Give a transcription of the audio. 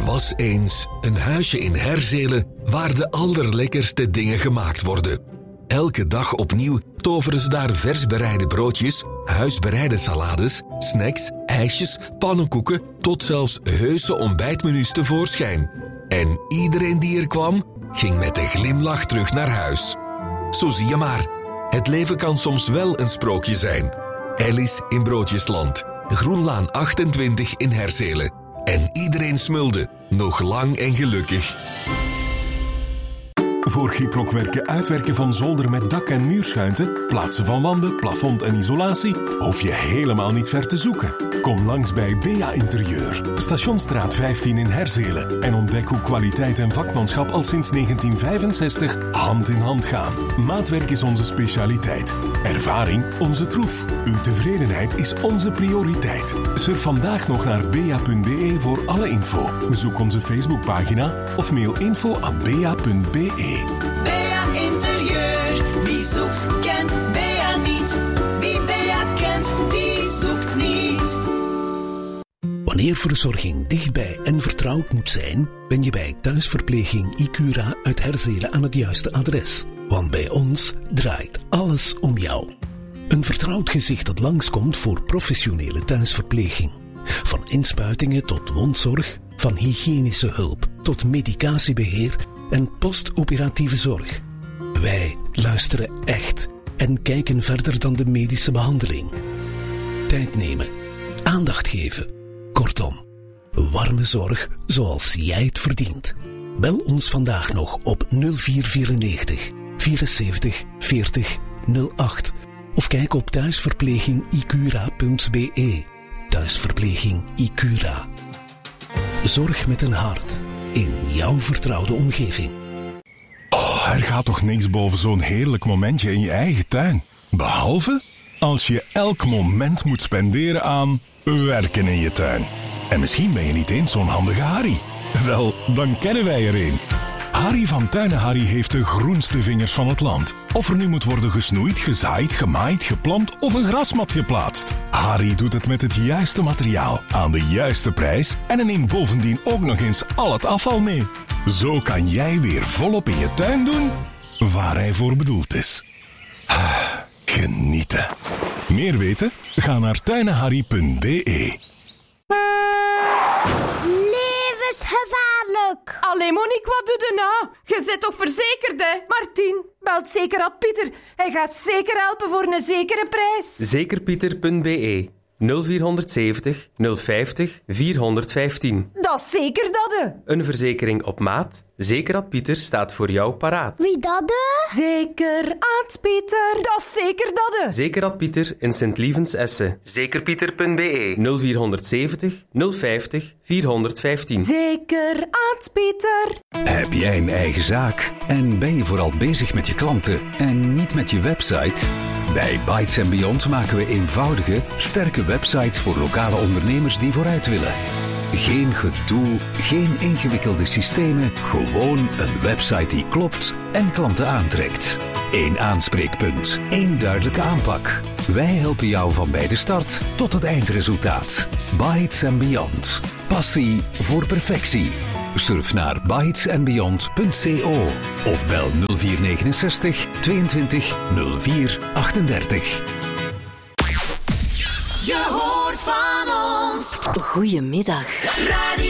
was eens een huisje in Herzelen waar de allerlekkerste dingen gemaakt worden. Elke dag opnieuw toveren ze daar vers bereide broodjes, huisbereide salades, snacks, ijsjes, pannenkoeken tot zelfs heuse ontbijtmenu's tevoorschijn. En iedereen die er kwam, ging met een glimlach terug naar huis. Zo zie je maar, het leven kan soms wel een sprookje zijn. Alice in Broodjesland, Groenlaan 28 in Herzelen. En iedereen smulde, nog lang en gelukkig. Voor gyprockwerken, uitwerken van zolder met dak- en muurschuinte, plaatsen van wanden, plafond en isolatie, hoef je helemaal niet ver te zoeken. Kom langs bij Bea Interieur, Stationsstraat 15 in Herzelen en ontdek hoe kwaliteit en vakmanschap al sinds 1965 hand in hand gaan. Maatwerk is onze specialiteit. Ervaring onze troef. Uw tevredenheid is onze prioriteit. Surf vandaag nog naar bea.be voor alle info. Bezoek onze Facebookpagina of mail info@bea.be. Bea Interieur, wie zoekt kent Bea niet. Wie Bea kent, die zoekt niet. Wanneer verzorging dichtbij en vertrouwd moet zijn, ben je bij thuisverpleging Icura uit Herzelen aan het juiste adres. Want bij ons draait alles om jou. Een vertrouwd gezicht dat langskomt voor professionele thuisverpleging. Van inspuitingen tot wondzorg, van hygiënische hulp tot medicatiebeheer en postoperatieve zorg. Wij luisteren echt en kijken verder dan de medische behandeling. Tijd nemen, aandacht geven. Kortom, warme zorg zoals jij het verdient. Bel ons vandaag nog op 0494 74 40 08 of kijk op thuisverplegingicura.be. Thuisverpleging Icura. Zorg met een hart in jouw vertrouwde omgeving. Er gaat toch niks boven zo'n heerlijk momentje in je eigen tuin. Behalve als je elk moment moet spenderen aan werken in je tuin. En misschien ben je niet eens zo'n handige Harry. Wel, dan kennen wij er een. Harry van Tuin & Harry heeft de groenste vingers van het land. Of er nu moet worden gesnoeid, gezaaid, gemaaid, geplant of een grasmat geplaatst. Harry doet het met het juiste materiaal, aan de juiste prijs en hij neemt bovendien ook nog eens al het afval mee. Zo kan jij weer volop in je tuin doen waar hij voor bedoeld is. Genieten. Meer weten? Ga naar tuinenharry.be. Levensgevaarlijk. Allee Monique, wat doe je nou? Je zit toch verzekerd, hè? Martien, belt zeker ad Pieter. Hij gaat zeker helpen voor een zekere prijs. Zekerpieter.be 0470 050 415. Dat is zeker dat, hè? Een verzekering op maat. Zekerad Pieter staat voor jou paraat. Wie dat, hè? Zeker ad Pieter. Dat is zeker dat, hè? Zekerad Pieter in Sint-Lievens-Essen. Zekerpieter.be 0470 050 415. Zeker ad Pieter. Heb jij een eigen zaak en ben je vooral bezig met je klanten en niet met je website? Bij Bytes & Beyond maken we eenvoudige, sterke websites voor lokale ondernemers die vooruit willen. Geen gedoe, geen ingewikkelde systemen, gewoon een website die klopt en klanten aantrekt. Eén aanspreekpunt, één duidelijke aanpak. Wij helpen jou van bij de start tot het eindresultaat. Bytes & Beyond. Passie voor perfectie. Surf naar bytesandbeyond.co of bel 0469 22 04 38. Je hoort van ons. Goedemiddag. Radio